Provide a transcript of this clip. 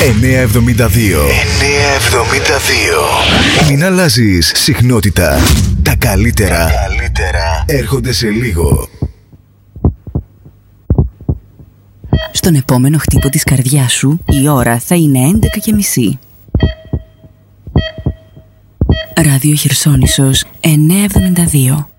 972. Μην αλλάζεις συχνότητα. Τα καλύτερα έρχονται σε λίγο. Στον επόμενο χτύπο της καρδιάς σου η ώρα θα είναι 11:30. Ράδιο Χερσόνησος 972.